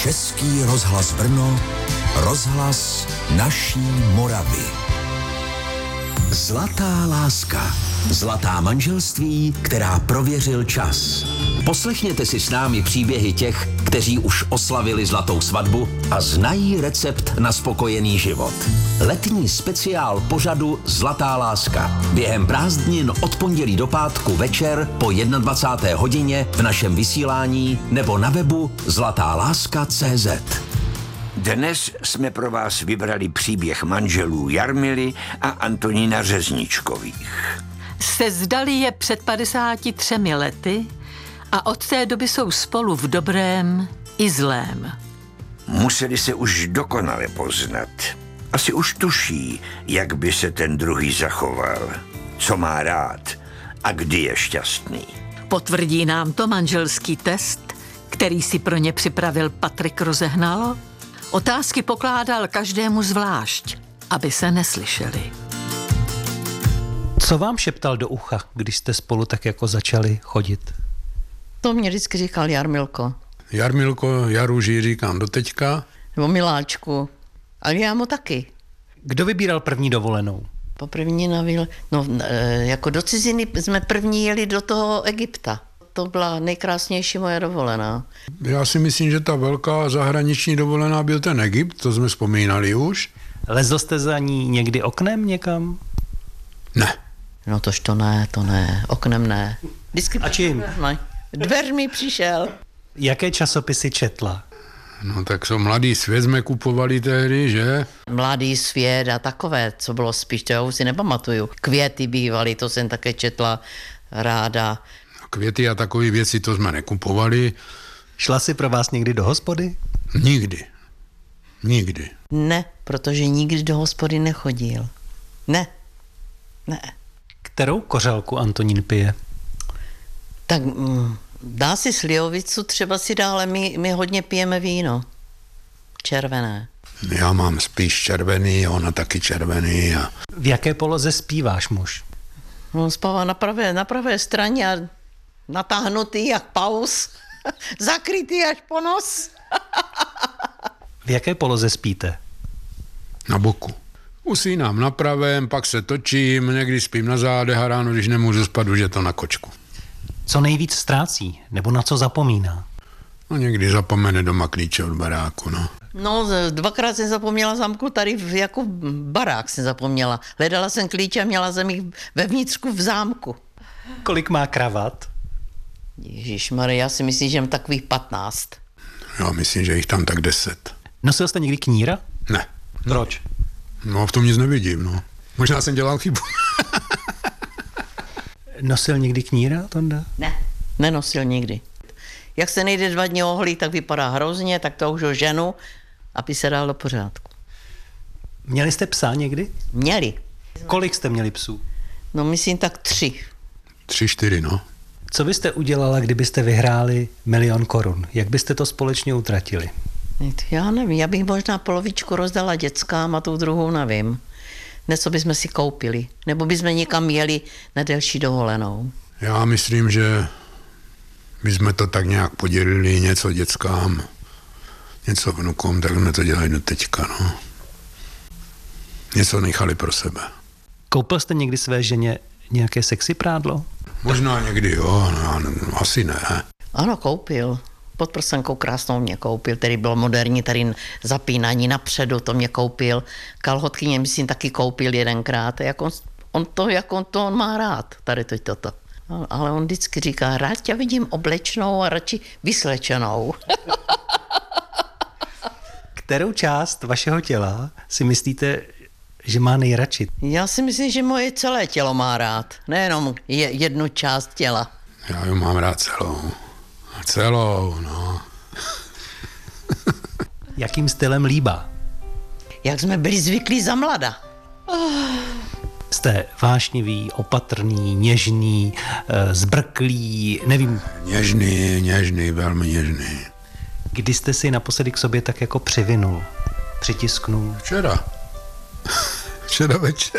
Český rozhlas Brno, rozhlas naší Moravy. Zlatá láska, zlatá manželství, která prověřil čas. Poslechněte si s námi příběhy těch, kteří už oslavili zlatou svatbu a znají recept na spokojený život. Letní speciál pořadu Zlatá láska. Během prázdnin od pondělí do pátku večer po 21. hodině v našem vysílání nebo na webu zlatáláska.cz. Dnes jsme pro vás vybrali příběh manželů Jarmily a Antonína Řezničkových. Se zdali je před 53 lety a od té doby jsou spolu v dobrém i zlém. Museli se už dokonale poznat. Asi už tuší, jak by se ten druhý zachoval, co má rád a kdy je šťastný. Potvrdí nám to manželský test, který si pro ně připravil Patrik Rozehnalo? Otázky pokládal každému zvlášť, aby se neslyšeli. Co vám šeptal do ucha, když jste spolu tak jako začali chodit? To mě vždycky říkal Jarmilko. Jarmilko, Jaruži říkám doteďka. Nebo Miláčku. Ale já mu taky. Kdo vybíral první dovolenou? Po první jako do ciziny jsme první jeli do toho Egypta. To byla nejkrásnější moje dovolená. Já si myslím, že ta velká zahraniční dovolená byl ten Egypt, to jsme vzpomínali už. Lezl jste za ní někdy oknem někam? Ne. No to ne, oknem ne. Vždycky a čím? Dveřmi přišel. Jaké časopisy četla? No tak co Mladý svět jsme kupovali tehdy, že? Mladý svět a takové, co bylo spíš, to já už si nepamatuju. Květy bývaly, to jsem také četla ráda. Květy a takové věci, to jsme nekupovali. Šla si pro vás někdy do hospody? Nikdy. Ne, protože nikdy do hospody nechodil. Ne. Kterou kořálku Antonín pije? Tak dá si slivovicu, třeba si dá, ale my hodně pijeme víno. Červené. Já mám spíš červený, ona taky červený. V jaké poloze zpíváš muž? On spává na pravé straně a natáhnutý jak paus, zakrytý až po nos. V jaké poloze spíte? Na boku. Usínám na pravém, pak se točím, někdy spím na zádech a ráno, když nemůžu spát, už je to na kočku. Co nejvíc ztrácí, nebo na co zapomíná? No někdy zapomene doma klíče od baráku, no. No, dvakrát jsem zapomněla zamku tady, jako barák jsem zapomněla. Hledala jsem klíče a měla jsem jich vevnitřku v zámku. Kolik má kravat? Ježišmarja, já si myslím, že mám takových 15. Já myslím, že jich tam tak 10. Nosil jste někdy kníra? Ne. Proč? No, v tom nic nevidím, no. Možná jsem dělal chybu. Nosil někdy kníra, Tonda? Ne, nenosil nikdy. Jak se nejde 2 dny ohlí, tak vypadá hrozně, tak to už ho ženu, aby se dal do pořádku. Měli jste psa někdy? Měli. Kolik jste měli psů? No, myslím tak 3. 3, 4, no. Co byste udělala, kdybyste vyhráli 1 000 000 korun? Jak byste to společně utratili? Já nevím, já bych možná polovičku rozdala dětskám a tu druhou nevím. Něco bychom si koupili, nebo bychom někam jeli na delší dovolenou. Já myslím, že bychom to tak nějak podělili, něco dětskám, něco vnukům, tak jsme to dělali do teďka, no. Něco nechali pro sebe. Koupil jste někdy své ženě nějaké sexy prádlo? Možná někdy, jo, no, asi ne. Ano, koupil. Podprsenkou krásnou mě koupil, který byl moderní, tady zapínání napředu, to mě koupil. Kalhotky mě, myslím, taky koupil 1krát. On má rád, tady toto. Ale on vždycky říká, rád tě vidím oblečnou a radši vyslečenou. Kterou část vašeho těla si myslíte, že má nejradši? Já si myslím, že moje celé tělo má rád, nejenom jednu část těla. Já ji mám rád celou, no. Jakým stylem líbá? Jak jsme byli zvyklí za mlada. Jste vášnivý, opatrný, něžný, zbrklý, nevím. Něžný, velmi něžný. Kdy jste si naposledy k sobě tak jako přivinul, přitisknul? Včera večer.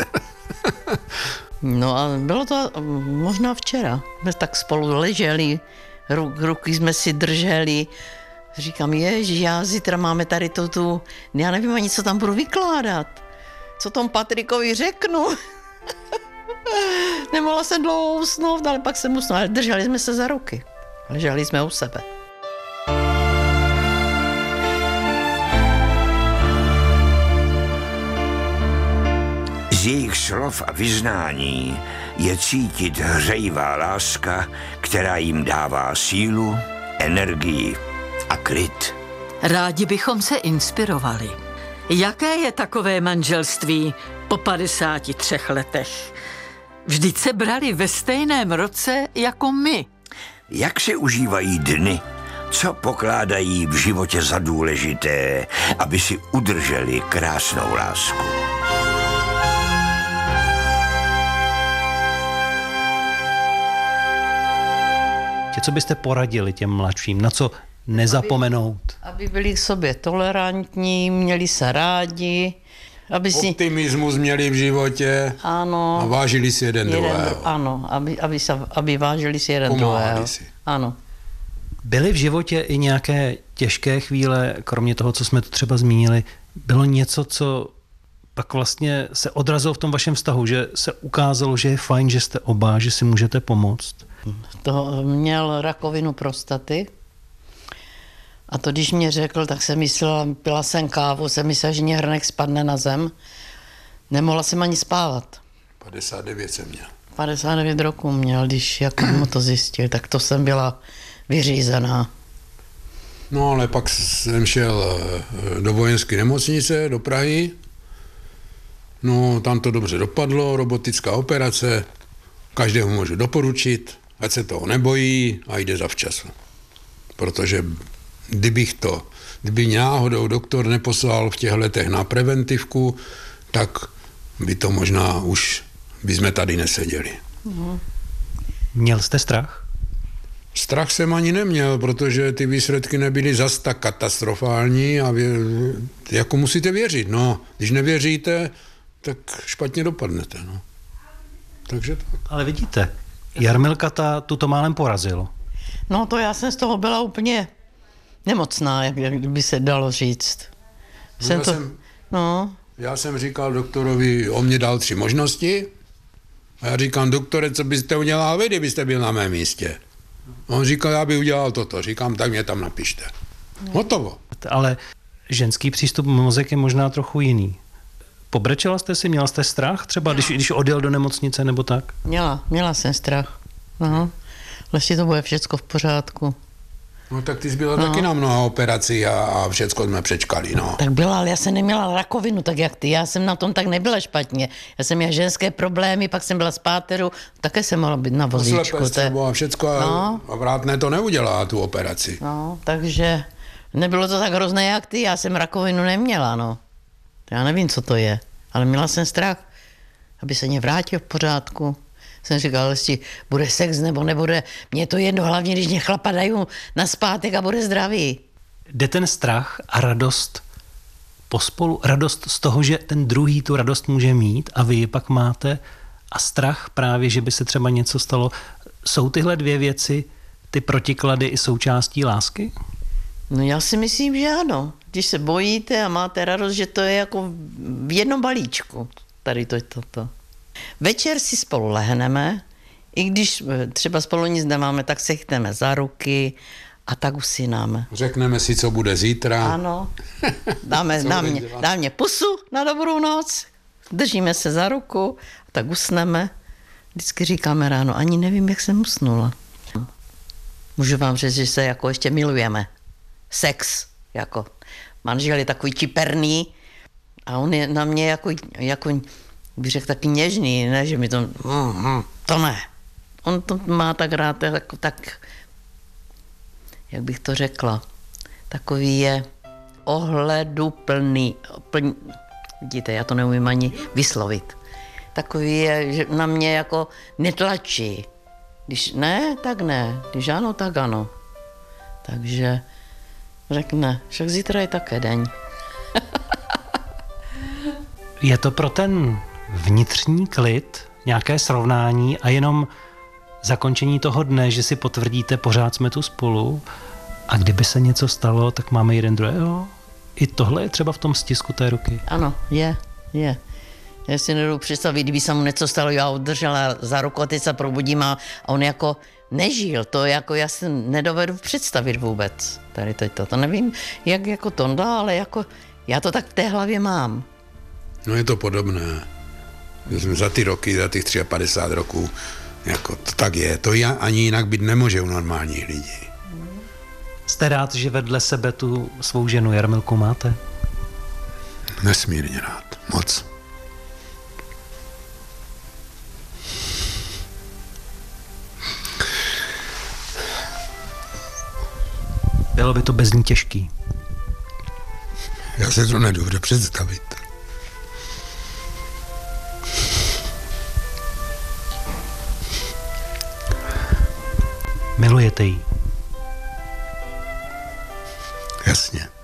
No a bylo to možná včera. Jsme tak spolu leželi, ruky jsme si drželi, Říkám, ježiš, já zítra máme tady já nevím ani, co tam budu vykládat. Co tomu Patrikovi řeknu. Nemohla jsem dlouho usnout, ale pak jsem usnula. Ale drželi jsme se za ruky. Leželi jsme u sebe. Z jejich slov a vyznání je cítit hřejivá láska, která jim dává sílu, energii a klid. Rádi bychom se inspirovali. Jaké je takové manželství po 53 letech? Vždyť se brali ve stejném roce jako my. Jak si užívají dny? Co pokládají v životě za důležité, aby si udrželi krásnou lásku? Co byste poradili těm mladším? Na co nezapomenout? Aby byli k sobě tolerantní, měli se rádi, aby si... Optimismus měli v životě. Ano. A vážili si jeden druhého. Ano, aby vážili si jeden druhého. Si. Ano. Byly v životě i nějaké těžké chvíle, kromě toho, co jsme tu třeba zmínili, bylo něco, co pak vlastně se odrazilo v tom vašem vztahu, že se ukázalo, že je fajn, že jste oba, že si můžete pomoct? To měl rakovinu prostaty a to, když mě řekl, tak jsem myslela, pila jsem kávu, jsem myslela, že mě hrnek spadne na zem. Nemohla jsem ani spávat. 59 jsem měl. 59 roků měl, když jak mu to zjistil, tak to jsem byla vyřízená. No ale pak jsem šel do vojenské nemocnice, do Prahy. No tam to dobře dopadlo, robotická operace. Každému můžu doporučit, ať se toho nebojí a jde zavčasu. Protože kdyby náhodou doktor neposlal v těch letech na preventivku, tak by to možná už bychom tady neseděli. Měl jste strach? Strach jsem ani neměl, protože ty výsledky nebyly zas tak katastrofální a jako musíte věřit. No, když nevěříte, tak špatně dopadnete. No. Takže tak. Ale vidíte, Jarmilka to málem porazilo. No to já jsem z toho byla úplně nemocná, jak by se dalo říct. Já jsem říkal doktorovi, on mě dal 3 možnosti a já říkám, doktore, co byste udělal vy, kdybyste byl na mém místě? On říkal, já bych udělal toto. Říkám, tak mě tam napište. Hotovo. Ale ženský přístup mozek je možná trochu jiný. Pobrečela jste si, měla jste strach třeba, když odjel do nemocnice nebo tak? Měla jsem strach. Aha. Ještě to bude všecko v pořádku. No tak ty jsi byla taky na mnoha operací a všecko jsme přečkali, no. Tak byla, ale já jsem neměla rakovinu, tak jak ty. Já jsem na tom tak nebyla špatně. Já jsem měla ženské problémy, pak jsem byla z páteru, také jsem mohla být na vozíčku. A všecko a vrátné to neudělá, tu operaci. No, takže nebylo to tak hrozné jak ty, já jsem rakovinu neměla, no. Já nevím, co to je, ale měla jsem strach, aby se mě vrátil v pořádku. Jsem říkal, jestli bude sex nebo nebude, mě je to jedno, hlavně když mě chlapa dají na zpátek a bude zdravý. Jde ten strach a radost pospolu, radost z toho, že ten druhý tu radost může mít a vy ji pak máte, a strach právě, že by se třeba něco stalo. Jsou tyhle 2 věci, ty protiklady, i součástí lásky? No já si myslím, že ano. Když se bojíte a máte radost, že to je jako v jednom balíčku. Tady toto. Večer si spolu lehneme, i když třeba spolu nic nemáme, tak se chytneme za ruky a tak usínáme. Řekneme si, co bude zítra. Ano. Dá mě pusu na dobrou noc, držíme se za ruku a tak usneme. Vždycky říkáme ráno, ani nevím, jak jsem usnula. Můžu vám říct, že se jako ještě milujeme. Sex, jako manžel je takový čiperný a on je na mě jako bych řekl, taky něžný, ne, že mi to ne. On to má tak rád, jako tak, jak bych to řekla, takový je ohleduplný, vidíte, já to neumím ani vyslovit. Takový je, že na mě jako netlačí. Když ne, tak ne. Když ano, tak ano. Takže řekne, však zítra je také den. Je to pro ten vnitřní klid nějaké srovnání a jenom zakončení toho dne, že si potvrdíte, pořád jsme tu spolu, A kdyby se něco stalo, tak máme jeden druhého. I tohle je třeba v tom stisku té ruky. Ano, je. Já si nedovedu představit, kdyby se mu něco stalo, já ho držela za ruku a teď se probudím a on jako nežil. To jako já si nedovedu představit vůbec. Tady teď to nevím, jak jako Tonda, ale jako já to tak v té hlavě mám. No je to podobné. Za ty roky, za těch 53 roků, jako to tak je. To ani jinak být nemůže u normálních lidí. Jste rád, že vedle sebe tu svou ženu Jarmilku máte? Nesmírně rád. Moc. Bylo by to bez ní těžký. Já se to nedovedu představit. Milujete ji? Jasně.